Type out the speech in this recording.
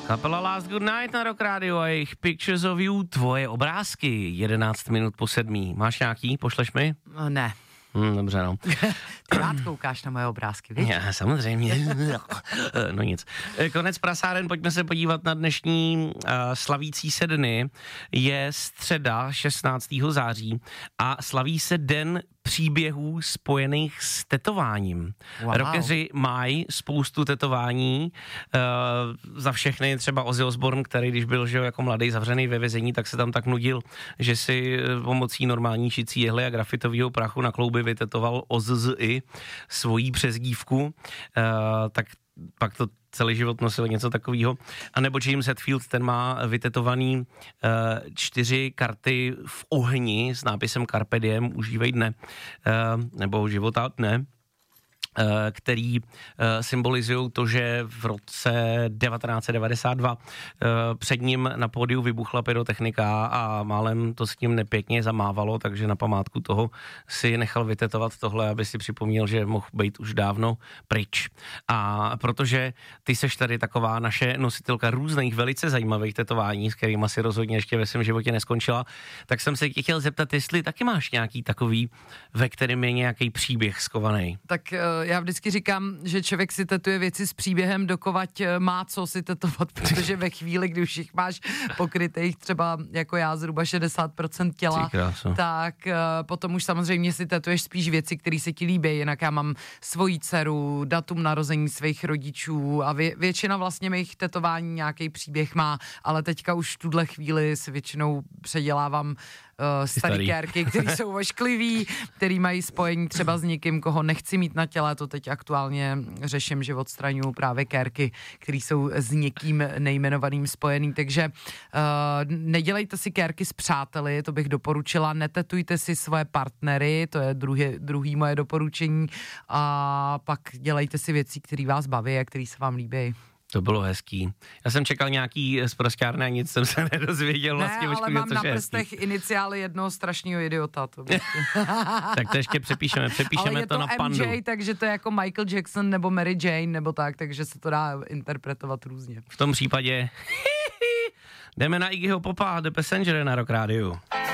Kapela Last Good Night na Rock Radio a jejich Pictures of You, tvoje obrázky, 11 minut po 7. Máš nějaký? Pošleš mi? Ne. Dobře, no. Ty rád koukáš na moje obrázky, víš? Já, samozřejmě. No nic. Konec prasáren, pojďme se podívat na dnešní slavící se dny. Je středa 16. září a slaví se den příběhů spojených s tetováním. Wow. Rockeři mají spoustu tetování, za všechny třeba Ozzy Osbourne, který když byl že jako mladý zavřený ve vězení, tak se tam tak nudil, že si pomocí normální šicí jehly a grafitového prachu na klouby vytetoval Ozzy svojí přezdívku, tak pak to celý život nosil něco takového. A nebo James Hetfield, ten má vytetovaný 4 karty v ohni s nápisem Carpe Diem, užívej dne, nebo života dne, který symbolizují to, že v roce 1992 před ním na pódiu vybuchla pyrotechnika a málem to s ním nepěkně zamávalo, takže na památku toho si nechal vytetovat tohle, aby si připomněl, že mohl být už dávno pryč. A protože ty seš tady taková naše nositelka různých velice zajímavých tetování, s kterými si rozhodně ještě ve svém životě neskončila, tak jsem se tě chtěl zeptat, jestli taky máš nějaký takový, ve kterém je nějaký příběh skovaný. Tak já vždycky říkám, že člověk si tetuje věci s příběhem, dokovať má co si tetovat, protože ve chvíli, kdy už jich máš pokrytých třeba jako já zhruba 60% těla, tak potom už samozřejmě si tetuješ spíš věci, které se ti líbí, jinak já mám svoji dceru, datum narození svých rodičů a většina vlastně mých tetování nějaký příběh má, ale teďka už v tuhle chvíli si většinou předělávám starý kérky, které jsou ošklivý, který mají spojení třeba s někým, koho nechci mít na těle, to teď aktuálně řeším, že odstraňuju právě kérky, které jsou s někým nejmenovaným spojený, takže nedělejte si kérky s přáteli, to bych doporučila, netetujte si svoje partnery, to je druhý moje doporučení a pak dělejte si věci, které vás baví a které se vám líbí. To bylo hezký. Já jsem čekal nějaký z prosťárny a nic jsem se nedozvěděl vlastně. Ne, ale mám na prstech iniciály jednoho strašného idiota. To tak to ještě přepíšeme ale to na pandu. MJ, takže to je jako Michael Jackson nebo Mary Jane nebo tak, takže se to dá interpretovat různě. V tom případě jdeme na Iggyho Popa, The Passenger na Rock Radio.